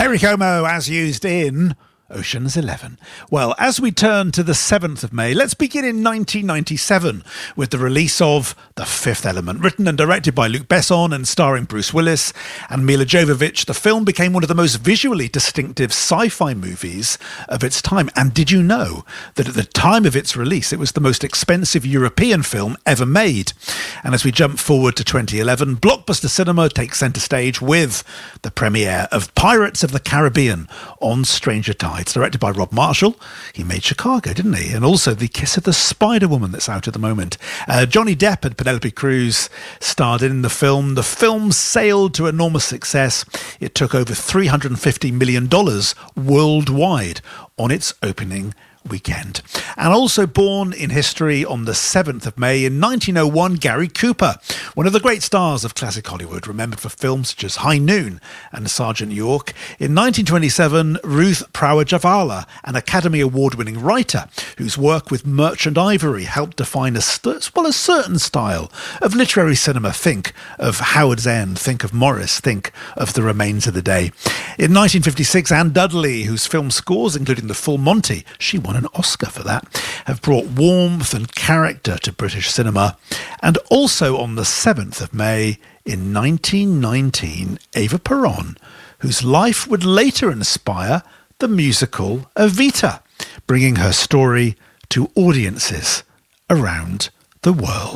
Perry Como, as used in Ocean's 11. Well, as we turn to the 7th of May, let's begin in 1997 with the release of The Fifth Element. Written and directed by Luc Besson and starring Bruce Willis and Mila Jovovich, the film became one of the most visually distinctive sci-fi movies of its time. And did you know that at the time of its release, it was the most expensive European film ever made? And as we jump forward to 2011, blockbuster cinema takes centre stage with the premiere of Pirates of the Caribbean on Stranger Tides. It's directed by Rob Marshall. He made Chicago, didn't he? And also The Kiss of the Spider Woman that's out at the moment. Johnny Depp and Penelope Cruz starred in the film. The film sailed to enormous success. It took over $350 million worldwide on its opening weekend. And also born in history on the 7th of May in 1901, Gary Cooper, one of the great stars of classic Hollywood, remembered for films such as High Noon and Sergeant York. In 1927, Ruth Prower-Javala, an Academy Award-winning writer whose work with Merchant Ivory helped define a certain style of literary cinema. Think of Howard's End, think of Morris, think of The Remains of the Day. In 1956, Anne Dudley, whose film scores, including The Full Monty, she won an Oscar for that, have brought warmth and character to British cinema. And also on the 7th of May in 1919, Eva Peron, whose life would later inspire the musical Evita, bringing her story to audiences around the world.